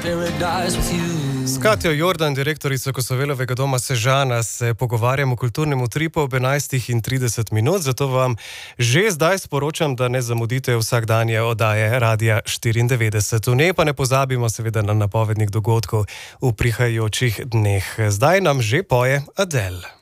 S Katjo Jordan, direktorico Kosovelovega doma Sežana, se pogovarjamo o kulturnem utripu ob 11:30, zato vam že zdaj sporočam, da ne zamudite vsakdanje oddaje Radia 94. V njej pa ne pozabimo seveda na napovednik dogodkov v prihajajočih dneh. Zdaj nam že poje Adele.